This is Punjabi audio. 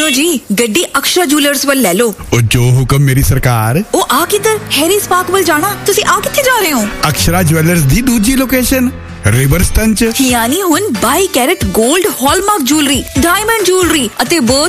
ਸੁਣੋ ਜੀ, ਗੱਡੀ ਅਕਸ਼ਰਾ ਜੁਐਲਰਸ ਵੱਲ ਲੈ ਲਓ। ਉਹ ਜੋ ਹੁਕਮ ਮੇਰੀ ਸਰਕਾਰ। ਉਹ ਆ ਕਿੱਧਰ? ਹੈਰੀ ਸਪਾਰਕ ਵੱਲ ਜਾਣਾ। ਤੁਸੀਂ ਆ ਕਿੱਥੇ ਜਾ ਰਹੇ ਹੋ? ਅਕਸ਼ਰਾ ਜੁਐਲਰਸ ਦੀ ਦੂਜੀ ਲੋਕੇਸ਼ਨ ਰਿਵਰਸਟਨ ਚ। ਯਾਨੀ ਹੁਣ 22 ਕੈਰਟ 골ਡ ਹਾਲਮਾਰਕ ਜੁਐਲਰੀ, ਡਾਇਮੰਡ ਜੁਐਲਰੀ ਅਤੇ